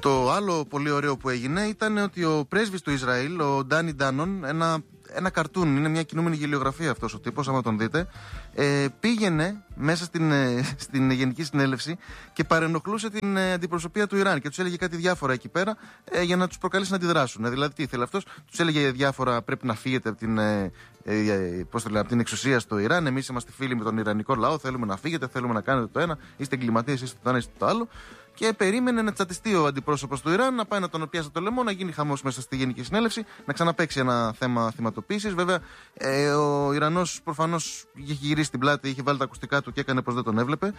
Το άλλο πολύ ωραίο που έγινε ήταν ότι ο πρέσβης του Ισραήλ, ο Ντάνι Ντάνον, ένα καρτούν, είναι μια κινούμενη γελιογραφία αυτός ο τύπος, άμα τον δείτε, πήγαινε μέσα στην Γενική Συνέλευση και παρενοχλούσε την αντιπροσωπεία του Ιράν και τους έλεγε κάτι διάφορα εκεί πέρα για να τους προκαλέσει να αντιδράσουν. Δηλαδή, τι ήθελε αυτός, τους έλεγε διάφορα, πρέπει να φύγετε από την εξουσία στο Ιράν. Εμείς είμαστε φίλοι με τον Ιρανικό λαό, θέλουμε να φύγετε, θέλουμε να κάνετε το ένα, είστε εγκληματίες, είστε το ένα, είστε το άλλο. Και περίμενε να τσατιστεί ο αντιπρόσωπος του Ιράν, να πάει να τον πιάσει το λαιμό, να γίνει χαμός μέσα στη Γενική Συνέλευση, να ξαναπαίξει ένα θέμα θυματοποίησης. Βέβαια, ο Ιρανός προφανώς είχε γυρίσει την πλάτη, είχε βάλει τα ακουστικά του και έκανε πως δεν τον έβλεπε.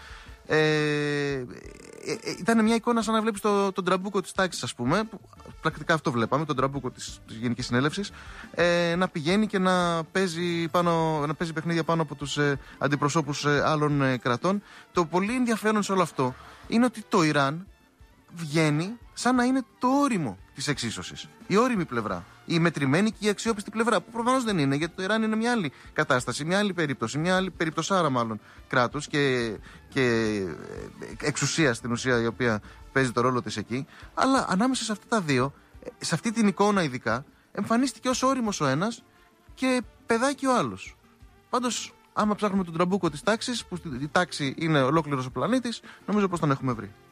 Ήταν μια εικόνα σαν να βλέπεις τον τραμπούκο της τάξης, ας πούμε. Που πρακτικά αυτό βλέπαμε, τον τραμπούκο της Γενικής Συνέλευσης. Να πηγαίνει και να παίζει παιχνίδια πάνω από τους αντιπροσώπους άλλων κρατών. Το πολύ ενδιαφέρον σε όλο αυτό είναι ότι το Ιράν βγαίνει σαν να είναι το όριμο της εξίσωσης. Η όριμη πλευρά. Η μετρημένη και η αξιόπιστη πλευρά. Που προφανώς δεν είναι, γιατί το Ιράν είναι μια άλλη κατάσταση, μια άλλη περίπτωση, μια άλλη περιπτωσάρα μάλλον κράτους και εξουσία στην ουσία η οποία παίζει το ρόλο της εκεί. Αλλά ανάμεσα σε αυτά τα δύο, σε αυτή την εικόνα ειδικά, εμφανίστηκε ως όριμος ο ένας και παιδάκι ο άλλος. Πάντως, άμα ψάχνουμε τον τραμπούκο της τάξης, που η τάξη είναι ολόκληρος ο πλανήτης, νομίζω πως τον έχουμε βρει.